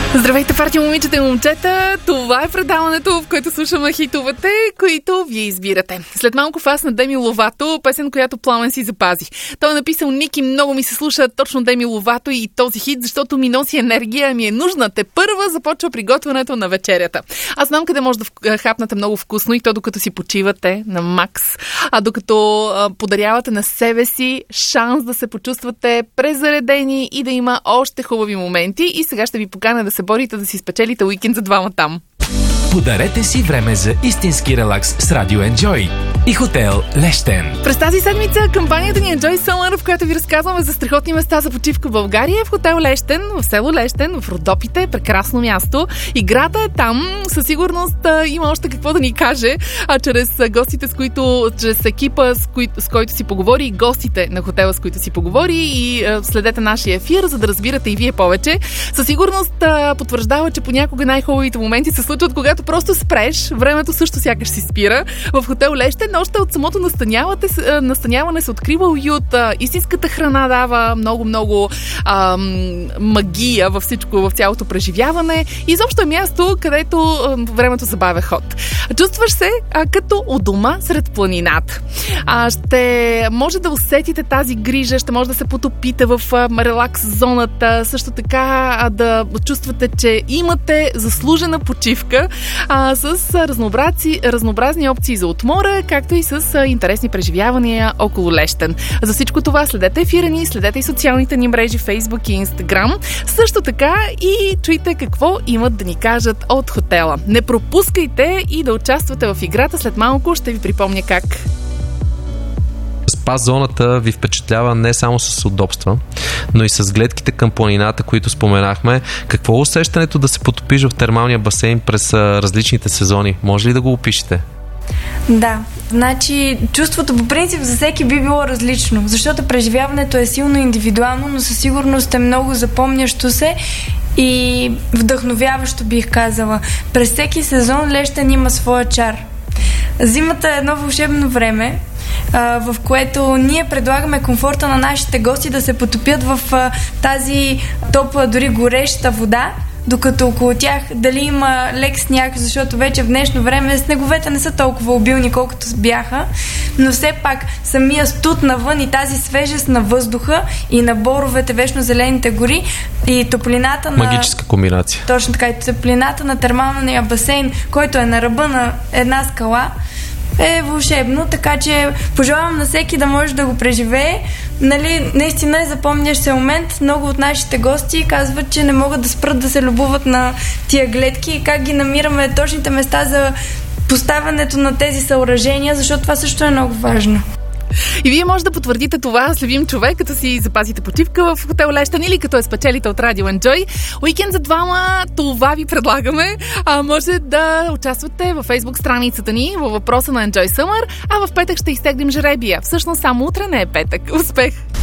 Здравейте, парти, момичета и момчета! Това е предаването, в което слушаме хитовете, които вие избирате. След малко фас на Деми Ловато, песен, която Пламен си запази. Той е написал: Ники, много ми се слуша точно Деми Ловато и този хит, защото ми носи енергия, ми е нужна. Те първа започва приготвянето на вечерята. Аз знам къде може да хапнете много вкусно, и то докато си почивате на макс, докато подарявате на себе си шанс да се почувствате презаредени и да има още хубави моменти. И сега ще ви поканя да се борите да си спечелите уикенд за двама там. Подарете си време за истински релакс с Радио Enjoy и хотел Лещен. През тази седмица кампанията ни Enjoy Summer, в която ви разказваме за страхотни места за почивка в България, в хотел Лещен, в село Лещен, в Родопите, прекрасно място. Играта е там, със сигурност има още какво да ни каже, чрез гостите, чрез екипа, с който си поговори, и гостите на хотела, с които си поговори, и следете нашия ефир, за да разбирате и вие повече. Със сигурност потвърждава, че понякога най-хубавите моменти се случват, когато просто спреш, времето също сякаш си спира. В хотел Лещен още от самото настаняване се открива уют, истинската храна дава много магия във всичко, в цялото преживяване, и изобщо е място, където времето забавя ход. Чувстваш се като у дома сред планината. Ще може да усетите тази грижа, ще може да се потопите в релакс зоната, също така да чувствате, че имате заслужена почивка с разнообразни опции за отмора, както и с интересни преживявания около Лещен. За всичко това следете ефира ни, следете и социалните ни мрежи Facebook и Instagram. Също така и чуйте какво имат да ни кажат от хотела. Не пропускайте и да участвате в играта. След малко ще ви припомня как. Спа зоната ви впечатлява не само с удобства, но и с гледките към планината, които споменахме. Какво е усещането да се потопиш в термалния басейн през различните сезони? Може ли да го опишете? Да, значи чувството по принцип за всеки би било различно, защото преживяването е силно индивидуално, но със сигурност е много запомнящо се и вдъхновяващо, бих казала. През всеки сезон Лещен има своя чар. Зимата е едно вълшебно време, в което ние предлагаме комфорта на нашите гости да се потопят в тази топла, дори гореща вода, докато около тях дали има лек сняг, защото вече в днешно време снеговете не са толкова обилни, колкото бяха, но все пак самия студ навън и тази свежест на въздуха и на боровете, вечно зелените гори и топлината на... Магическа комбинация. Точно така, и топлината на термалния басейн, който е на ръба на една скала, е вълшебно, така че пожелавам на всеки да може да го преживее. Нали, наистина е запомнящ се момент. Много от нашите гости казват, че не могат да спрат да се любуват на тия гледки и как ги намираме точните места за поставянето на тези съоръжения, защото това също е много важно. И вие може да потвърдите това с любим човек, като си запазите почивка в хотел Лещен или като спечелите от Радио Enjoy. Уикенд за двама, това ви предлагаме. Може да участвате във Facebook страницата ни във въпроса на Enjoy Summer, а в петък ще изтеглим жребия. Всъщност само утре не е петък. Успех!